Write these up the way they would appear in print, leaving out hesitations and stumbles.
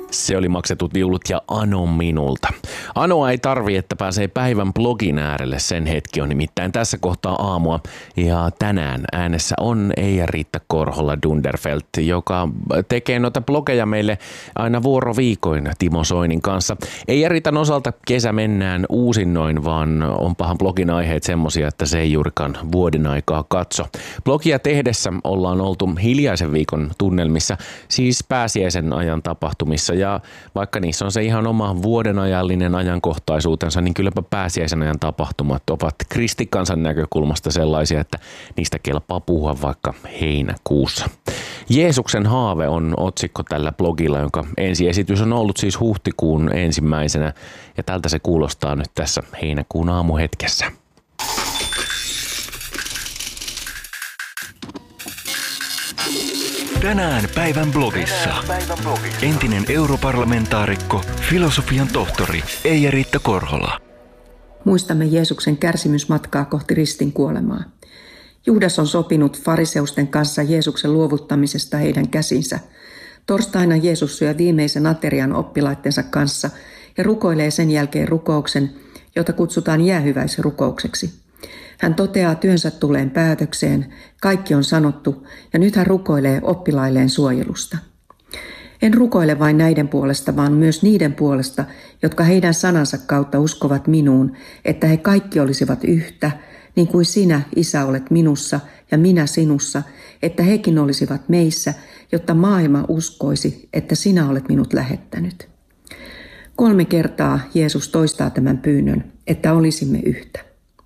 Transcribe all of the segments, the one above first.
Se oli Maksetut viulut ja Ano minulta. Anoa ei tarvi, että pääsee päivän blogin äärelle. Sen hetki on nimittäin tässä kohtaa aamua. Ja tänään äänessä on Eija-Riitta Korhola-Dunderfelt, joka tekee noita blogeja meille aina vuoroviikoin Timo Soinin kanssa. Eija-Riitan osalta kesä mennään uusinnoin, vaan onpahan blogin aiheet semmosia, että se ei juurikaan vuoden aikaa katso. Blogia tehdessä ollaan oltu hiljaisen viikon tunnelmissa, siis pääsiäisen ajan tapahtumissa. Ja vaikka niissä on se ihan oma vuodenajallinen ajankohtaisuutensa, niin kylläpä pääsiäisen ajan tapahtumat ovat kristikansan näkökulmasta sellaisia, että niistä kelpaa puhua vaikka heinäkuussa. Jeesuksen haave on otsikko tällä blogilla, jonka ensiesitys on ollut siis huhtikuun 1. ja tältä se kuulostaa nyt tässä heinäkuun aamuhetkessä. Tänään päivän blogissa. Entinen europarlamentaarikko, filosofian tohtori Eija-Riitta Korhola. Muistamme Jeesuksen kärsimysmatkaa kohti ristin kuolemaa. Juudas on sopinut fariseusten kanssa Jeesuksen luovuttamisesta heidän käsinsä. Torstaina Jeesus syö viimeisen aterian oppilaittensa kanssa ja rukoilee sen jälkeen rukouksen, jota kutsutaan jäähyväisrukoukseksi. Hän toteaa työnsä tulleen päätökseen, kaikki on sanottu ja nyt hän rukoilee oppilailleen suojelusta. En rukoile vain näiden puolesta, vaan myös niiden puolesta, jotka heidän sanansa kautta uskovat minuun, että he kaikki olisivat yhtä, niin kuin sinä, Isä, olet minussa ja minä sinussa, että hekin olisivat meissä, jotta maailma uskoisi, että sinä olet minut lähettänyt. 3 kertaa Jeesus toistaa tämän pyynnön, että olisimme yhtä.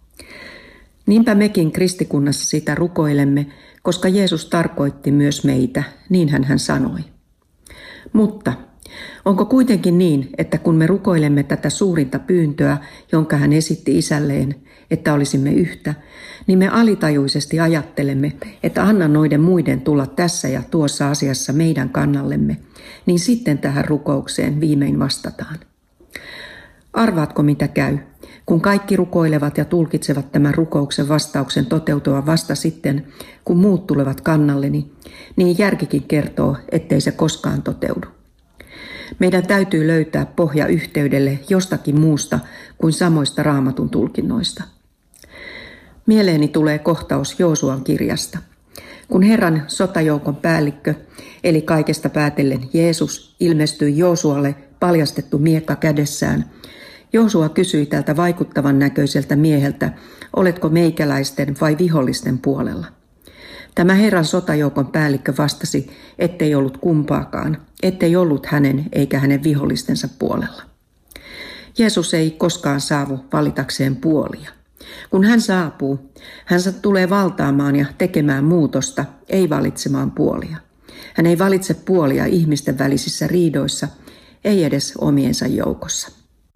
Niinpä mekin kristikunnassa sitä rukoilemme, koska Jeesus tarkoitti myös meitä, niinhän hän sanoi. Mutta onko kuitenkin niin, että kun me rukoilemme tätä suurinta pyyntöä, jonka hän esitti isälleen, että olisimme yhtä, niin me alitajuisesti ajattelemme, että anna noiden muiden tulla tässä ja tuossa asiassa meidän kannallemme, niin sitten tähän rukoukseen viimein vastataan. Arvaatko mitä käy, kun kaikki rukoilevat ja tulkitsevat tämän rukouksen vastauksen toteutua vasta sitten, kun muut tulevat kannalleni, niin järkikin kertoo, ettei se koskaan toteudu. Meidän täytyy löytää pohja yhteydelle jostakin muusta kuin samoista Raamatun tulkinnoista. Mieleeni tulee kohtaus Joosuan kirjasta. Kun Herran sotajoukon päällikkö, eli kaikesta päätellen Jeesus, ilmestyi Joosualle paljastettu miekka kädessään, Joosua kysyi tältä vaikuttavan näköiseltä mieheltä, oletko meikäläisten vai vihollisten puolella. Tämä Herran sotajoukon päällikkö vastasi, ettei ollut kumpaakaan, ettei ollut hänen eikä hänen vihollistensa puolella. Jeesus ei koskaan saavu valitakseen puolia. Kun hän saapuu, hän tulee valtaamaan ja tekemään muutosta, ei valitsemaan puolia. Hän ei valitse puolia ihmisten välisissä riidoissa, ei edes omiensa joukossa.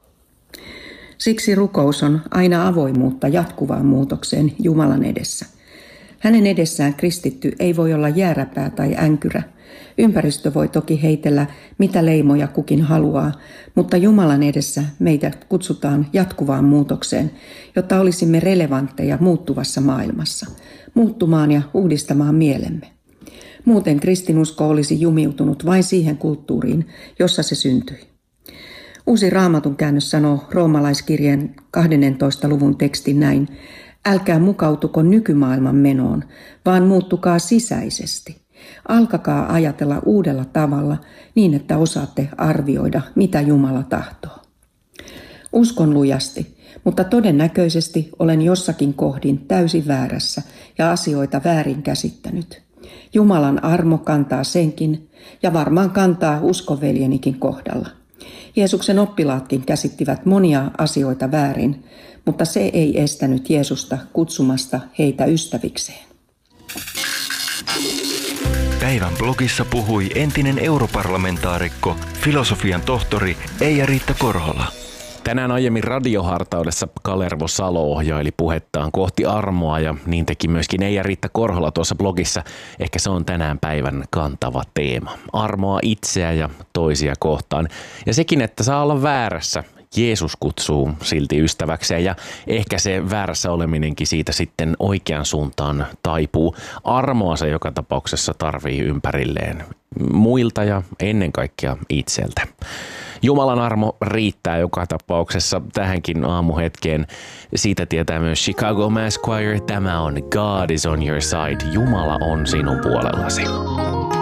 Siksi rukous on aina avoimuutta jatkuvaan muutokseen Jumalan edessä. Hänen edessään kristitty ei voi olla jääräpää tai änkyrä. Ympäristö voi toki heitellä mitä leimoja kukin haluaa, mutta Jumalan edessä meitä kutsutaan jatkuvaan muutokseen, jotta olisimme relevantteja muuttuvassa maailmassa, muuttumaan ja uudistamaan mielemme. Muuten kristinusko olisi jumiutunut vain siihen kulttuuriin, jossa se syntyi. Uusi Raamatun käännös sanoo roomalaiskirjeen 12. luvun tekstin näin: älkää mukautuko nykymaailman menoon, vaan muuttukaa sisäisesti. Alkakaa ajatella uudella tavalla niin, että osaatte arvioida, mitä Jumala tahtoo. Uskon lujasti, mutta todennäköisesti olen jossakin kohdin täysin väärässä ja asioita väärin käsittänyt. Jumalan armo kantaa senkin ja varmaan kantaa uskonveljenikin kohdalla. Jeesuksen oppilaatkin käsittivät monia asioita väärin, mutta se ei estänyt Jeesusta kutsumasta heitä ystävikseen. Päivän blogissa puhui entinen europarlamentaarikko, filosofian tohtori Eija-Riitta Korhola. Tänään aiemmin radiohartaudessa Kalervo Salo ohjaili puhettaan kohti armoa ja niin teki myöskin Eija-Riitta Korhola tuossa blogissa. Ehkä se on tänään päivän kantava teema. Armoa itseä ja toisia kohtaan. Ja sekin, että saa olla väärässä Jeesus kutsuu silti ystäväkseen ja ehkä se väärässä oleminenkin siitä sitten oikean suuntaan taipuu. Armoa se joka tapauksessa tarvii ympärilleen muilta ja ennen kaikkea itseltä. Jumalan armo riittää joka tapauksessa tähänkin aamuhetkeen. Siitä tietää myös Chicago Mass Choir. Tämä on God is on your side. Jumala on sinun puolellasi.